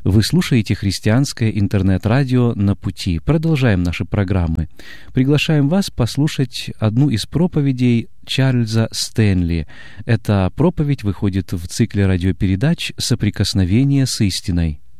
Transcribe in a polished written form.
Вы слушаете христианское интернет-радио «На пути». Продолжаем наши программы. Приглашаем вас послушать одну из проповедей Чарльза Стэнли. Эта проповедь выходит в цикле радиопередач «Соприкосновение с истиной».